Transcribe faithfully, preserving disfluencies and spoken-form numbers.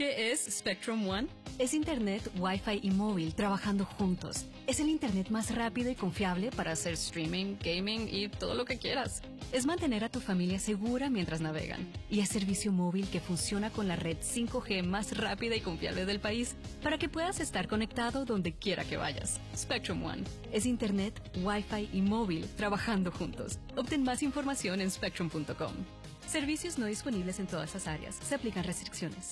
¿Qué es Spectrum One? Es Internet, Wi-Fi y móvil trabajando juntos. Es el Internet más rápido y confiable para hacer streaming, gaming y todo lo que quieras. Es mantener a tu familia segura mientras navegan. Y es servicio móvil que funciona con la red cinco G más rápida y confiable del país para que puedas estar conectado donde quiera que vayas. Spectrum One. Es Internet, Wi-Fi y móvil trabajando juntos. Obtén más información en spectrum punto com. Servicios no disponibles en todas las áreas. Se aplican restricciones.